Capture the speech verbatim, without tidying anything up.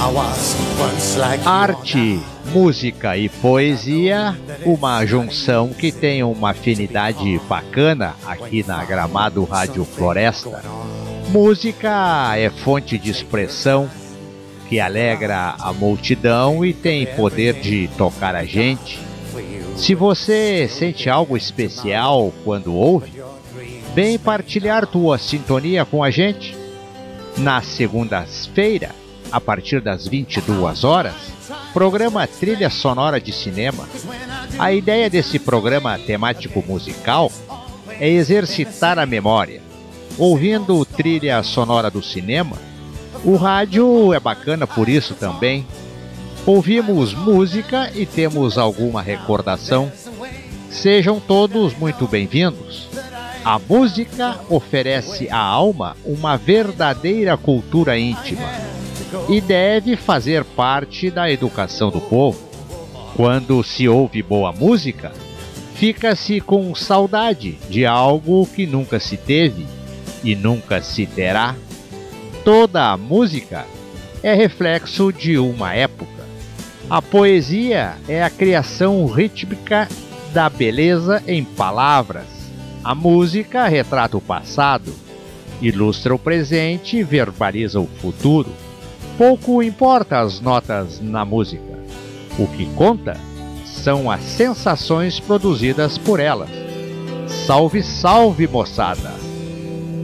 Arte, música e poesia, uma junção que tem uma afinidade bacana aqui na Gramado Rádio Floresta. Música é fonte de expressão que alegra a multidão e tem poder de tocar a gente. Se você sente algo especial quando ouve, vem partilhar tua sintonia com a gente. Nas segundas-feiras, a partir das vinte e duas horas, programa Trilha Sonora de Cinema. A ideia desse programa temático musical é exercitar a memória. Ouvindo trilha sonora do cinema, o rádio é bacana por isso também. Ouvimos música e temos alguma recordação. Sejam todos muito bem-vindos. A música oferece à alma uma verdadeira cultura íntima e deve fazer parte da educação do povo. Quando se ouve boa música, fica-se com saudade de algo que nunca se teve e nunca se terá. Toda a música é reflexo de uma época. A poesia é a criação rítmica da beleza em palavras. A música retrata o passado, ilustra o presente e verbaliza o futuro. Pouco importa as notas na música. O que conta são as sensações produzidas por elas. Salve, salve, moçada!